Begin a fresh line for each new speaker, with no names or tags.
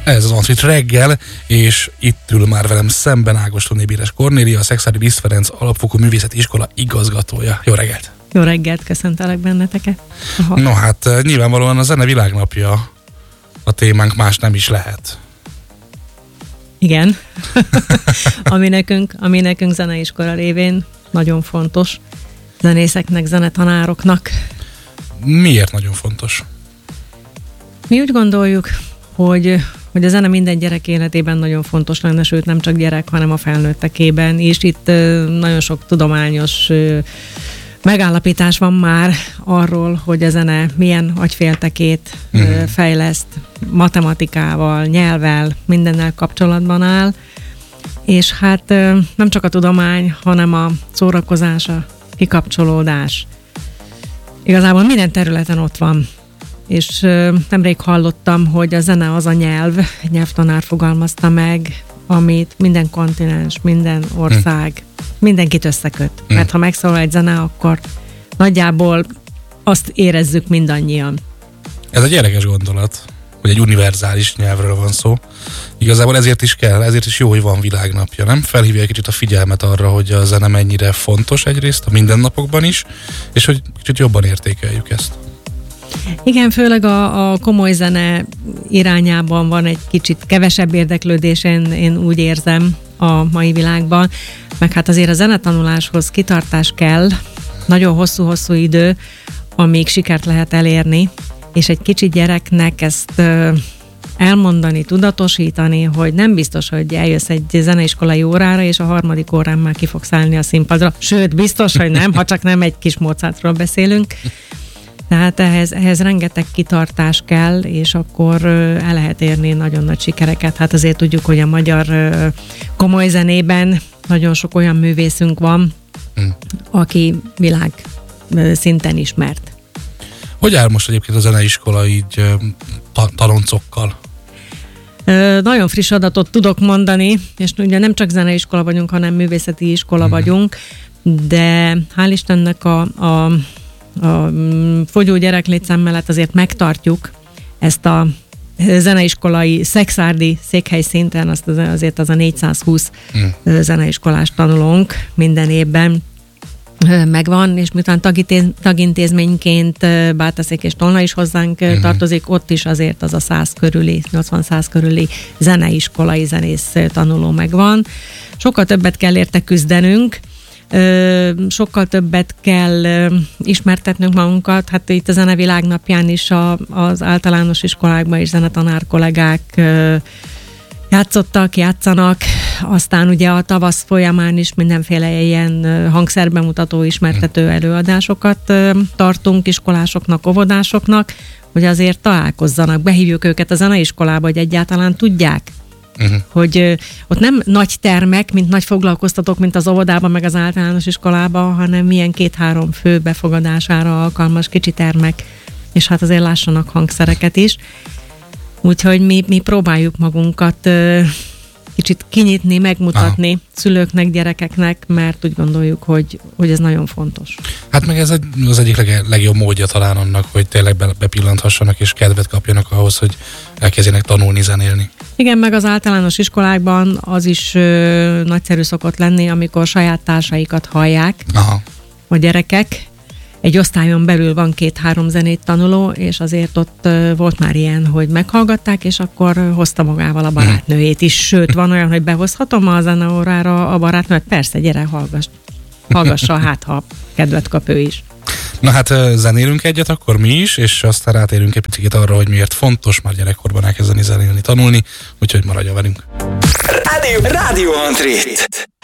Ez az Antrit reggel, és itt ül már velem szemben Ágoston Bíres Kornélia, a Szekszárdi Liszt Ferenc Alapfokú Művészeti Iskola igazgatója. Jó reggelt!
Jó reggelt, köszöntelek benneteket.
No hát nyilvánvalóan a zene világnapja a témánk, más nem is lehet.
Igen, ami nekünk zeneiskola révén nagyon fontos, zenészeknek, zenetanároknak.
Miért nagyon fontos?
Mi úgy gondoljuk, hogy a zene minden gyerek életében nagyon fontos lenne, sőt nem csak gyerek, hanem a felnőttekében is. Itt nagyon sok tudományos megállapítás van már arról, hogy a zene milyen agyféltekét fejleszt, matematikával, nyelvvel, mindennel kapcsolatban áll, és hát nem csak a tudomány, hanem a szórakozás, a kikapcsolódás. Igazából minden területen ott van, és nemrég hallottam, hogy a zene az a nyelv, egy nyelvtanár fogalmazta meg, amit minden kontinens, minden ország, mindenkit összeköt. Mert ha megszólal egy zene, akkor nagyjából azt érezzük mindannyian.
Ez egy érdekes gondolat, hogy egy univerzális nyelvről van szó. Igazából ezért is jó, hogy van világnapja, nem? Felhívja egy kicsit a figyelmet arra, hogy a zene mennyire fontos egyrészt a mindennapokban is, és hogy kicsit jobban értékeljük ezt.
Igen, főleg a komoly zene irányában van egy kicsit kevesebb érdeklődés, én úgy érzem a mai világban, meg hát azért a zenetanuláshoz kitartás kell, nagyon hosszú-hosszú idő, amíg sikert lehet elérni, és egy kicsi gyereknek ezt elmondani, tudatosítani, hogy nem biztos, hogy eljössz egy zeneiskolai órára, és a harmadik órán már ki fogsz állni a színpadra. Sőt, biztos, hogy nem, ha csak nem egy kis Mozartról beszélünk. Tehát ehhez rengeteg kitartás kell, és akkor el lehet érni nagyon nagy sikereket. Hát azért tudjuk, hogy a magyar komoly zenében nagyon sok olyan művészünk van, aki világ szinten ismert.
Hogy áll most egyébként a zeneiskola így taloncokkal?
Nagyon friss adatot tudok mondani, és ugye nem csak zeneiskola vagyunk, hanem művészeti iskola vagyunk, de hál' Istennek a fogyó gyereklétszám mellett azért megtartjuk ezt a zeneiskolai szekszárdi székhely szinten, azért az a 420 zeneiskolás tanulónk minden évben megvan, és miután tagintézményként Bátaszék és Tolna is hozzánk tartozik, ott is azért az a 80-100 körüli zeneiskolai zenész tanuló megvan. Sokkal többet kell érte küzdenünk, sokkal többet kell ismertetnünk magunkat. Hát itt a Zenevilág napján is az általános iskolákban is zenetanár kollégák játszanak, aztán ugye a tavasz folyamán is mindenféle ilyen hangszerbemutató, ismertető előadásokat tartunk iskolásoknak, óvodásoknak, hogy azért találkozzanak, behívjuk őket a zeneiskolába, hogy egyáltalán tudják, hogy ott nem nagy termek, mint nagy foglalkoztatók, mint az óvodában, meg az általános iskolában, hanem milyen 2-3 fő befogadására alkalmas kicsi termek, és hát azért lássanak hangszereket is. Úgyhogy mi próbáljuk magunkat kicsit kinyitni, megmutatni szülőknek, gyerekeknek, mert úgy gondoljuk, hogy ez nagyon fontos.
Hát meg ez az egyik legjobb módja talán annak, hogy tényleg bepillanthassanak és kedvet kapjanak ahhoz, hogy elkezdjenek tanulni, zenélni. Igen,
meg az általános iskolákban az is nagyszerű szokott lenni, amikor saját társaikat hallják a gyerekek. Egy osztályon belül van 2-3 zenét tanuló, és azért ott volt már ilyen, hogy meghallgatták, és akkor hozta magával a barátnőjét is. Sőt, van olyan, hogy behozhatom a zeneórára a barátnőt. Persze, gyere, hallgassa, hát ha kedvet kap ő is.
Na hát zenélünk egyet akkor mi is, és aztán rátérünk egy picit arra, hogy miért fontos már gyerekkorban elkezdeni zenélni, tanulni, úgyhogy maradjon velünk.
Rádió Antrit.